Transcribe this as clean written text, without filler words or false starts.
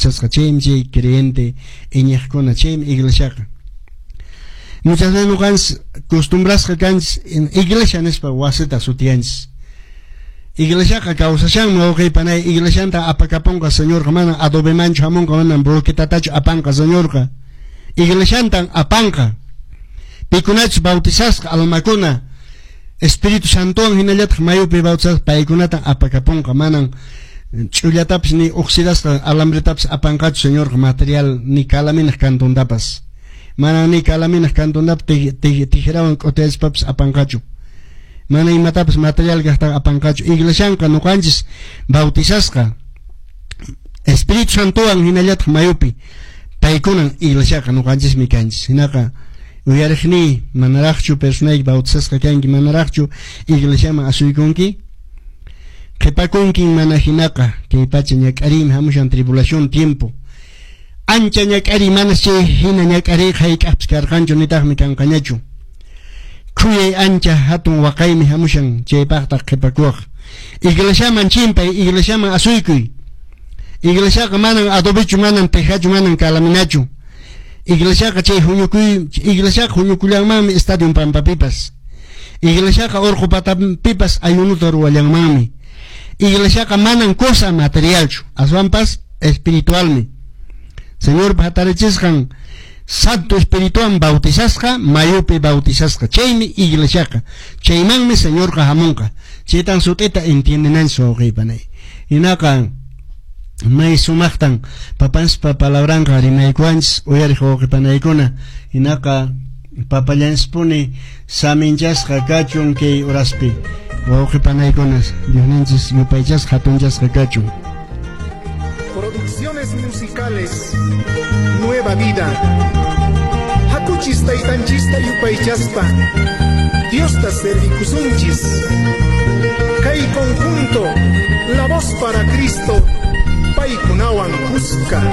bautizasqa chaymi creyente iñiqkuna chaymi iglesiaqa. Muchas veces nuqanchis acostumbrasqa kanchis iglesia nispa wasita sutiyanchis. Iglesiaqa kawsashanmi wawqiypanay iglesianta apakapunqa señorqa mana adobemanchu hamunqa mana bloquetatachu apanqa señorqa. Iglesiantan apanqa. Paykunachus bautizasqa almakuna Espíritu Santowan hinallataq mayupi bautizasqa paykunatan apakapunqa manan ch'ullatapis ni oxidasqa alambretapis apanqachu señorqa material ni kalaminaq kantuntapas. Mana ni kalaminaq kantuntapas tijerawan k'utayaspapas apanqachu. Mana imatapas material gasta apanqachu. Iglesianqa nuqanchis bautizasqa Espíritu Santowan hinallataq mayupi paykunan iglesiaqa nuqanchismi kanchis. Hinaqa uyariqni manaraqchu personayki bautizasqa kanki manaraqchu iglesiaman asuykunki qhipakunki mana hinaqa kay pacha ñak'arimi hamushan tribulación tiempo ancha ñak'ari manas chay hina ñak'ariqa hayk'aqpis karqanchu nitaqmi kanqañachu khuyay ancha hatun waqaymi hamushan chaypaqtaq qhipakuwaq iglesiaman chimpay iglesiaman asuykuy iglesiaqa manan adobechu manan tejachu manan kalaminachu iglesiaqa chay iglesiaqa huñukullanmanmi estadio Pampapipas iglesiaqa Urqupatapipas ayunuta ruwallanmanmi iglesiaqa manan cosa materialchu aswanpas espiritualmi señor hatarichisqan santo espiritual bautizasqa mayupi bautizasqa chaymi iglesiaqa chaymanmi señorqa hamunqa chaytan sut'ita entiendenanchis wawqiypanay hinaqa may sumaqtan papanspa palabranqa rimaykuanchis uyariq wawqipanaykuna hinaqa papallansipuni saminchasqa kachun kay uraspi wawqipanaykuna Diosninchis yupaychasqa hatunchasqa kachun. Producciones musicales Nueva Vida hakuchista itanchista yupaychaspa Diosta servicusunchis kay conjunto La Voz para Cristo Paykunawan Cusca